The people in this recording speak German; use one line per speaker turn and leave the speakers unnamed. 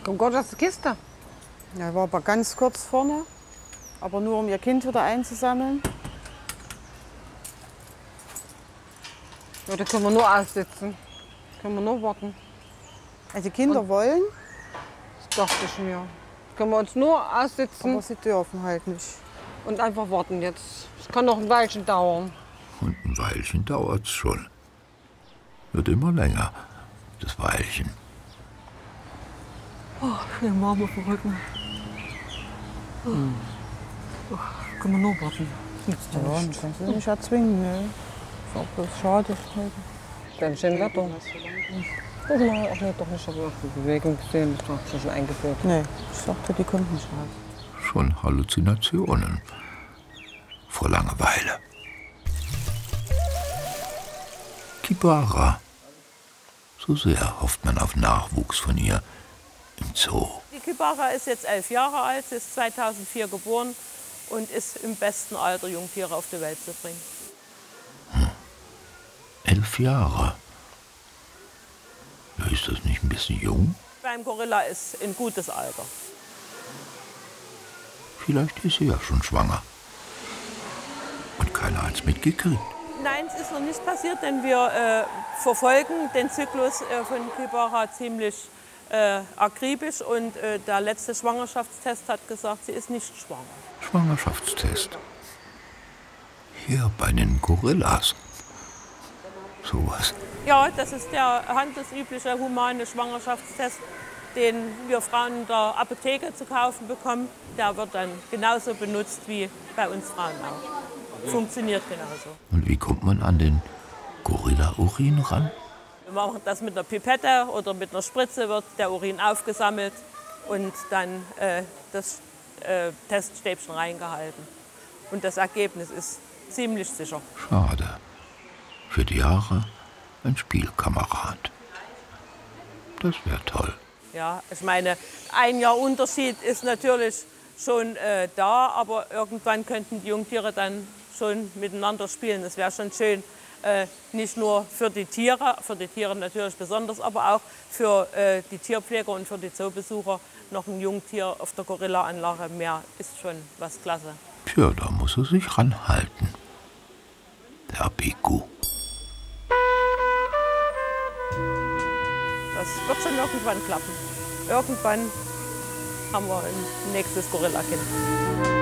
Komm Gott aus der Kiste.
Ja, war aber ganz kurz vorne, aber nur um ihr Kind wieder einzusammeln.
Ja, da können wir nur aussitzen. Können wir nur warten.
Also die Kinder wollen,
Das dachte ich mir. Können wir uns nur aussitzen
aber sie dürfen halt nicht.
und einfach warten jetzt. Es kann noch ein Weilchen dauern.
Und ein Weilchen dauert's schon. Wird immer länger, das Weilchen.
Schön warm auf dem Rücken. Können wir nur warten. Nützt ja
Ja, man
nichts.
kann sie nicht erzwingen. Ne? Ist auch bloß schade.
Dann schön Wetter. Guck mal, ach nee, doch nicht. Ich habe die Bewegung gesehen. Ich dachte, schon eingeführt.
Nee, ich dachte, die kommt nicht raus.
Schon Halluzinationen. Vor Langeweile. Kibara. So sehr hofft man auf Nachwuchs von ihr im Zoo.
Die Kibara ist jetzt 11 Jahre alt, sie ist 2004 geboren und ist im besten Alter, Jungtiere auf die Welt zu bringen.
11 Jahre. Ja, ist das nicht ein bisschen jung?
Beim Gorilla ist ein gutes Alter.
Vielleicht ist sie ja schon schwanger. Und keiner hat's mitgekriegt.
Nein, es ist noch nicht passiert, denn wir verfolgen den Zyklus von Kibara ziemlich akribisch. Und der letzte Schwangerschaftstest hat gesagt, sie ist nicht schwanger.
Schwangerschaftstest. Hier bei den Gorillas. Sowas.
Ja, das ist der handelsübliche humane Schwangerschaftstest, den wir Frauen in der Apotheke zu kaufen bekommen. Der wird dann genauso benutzt wie bei uns Frauen auch. Funktioniert genauso.
Und wie kommt man an den Gorilla-Urin ran?
Wir machen das mit einer Pipette oder mit einer Spritze, wird der Urin aufgesammelt und dann das Teststäbchen reingehalten. Und das Ergebnis ist ziemlich sicher.
Schade. Für die Jahre ein Spielkamerad. Das wäre toll.
Ja, ich meine, ein Jahr Unterschied ist natürlich schon da, aber irgendwann könnten die Jungtiere dann schon miteinander spielen. Das wäre schon schön, nicht nur für die Tiere natürlich besonders, aber auch für die Tierpfleger und für die Zoobesucher. Noch ein Jungtier auf der Gorilla-Anlage mehr ist schon was klasse.
Tja, da muss er sich ranhalten. Der Biku.
Das wird schon irgendwann klappen. Irgendwann haben wir ein nächstes Gorilla-Kind.